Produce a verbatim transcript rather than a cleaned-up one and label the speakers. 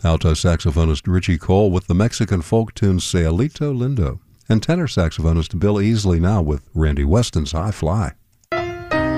Speaker 1: Alto saxophonist Richie Cole with the Mexican folk tune Cielito Lindo, and tenor saxophonist Bill Easley now with Randy Weston's High Fly.